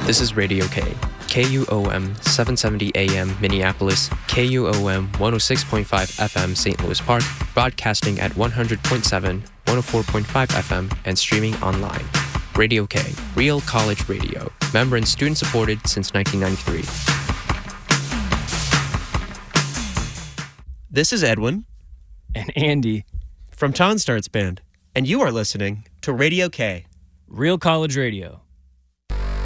This is Radio K, KUOM 770 AM Minneapolis, KUOM 106.5 FM St. Louis Park, broadcasting at 100.7, 104.5 FM, and streaming online. Radio K, real college radio. Member and student supported since 1993. This is Edwin. And Andy. From Tonstarts Band. And you are listening to Radio K. Real college radio.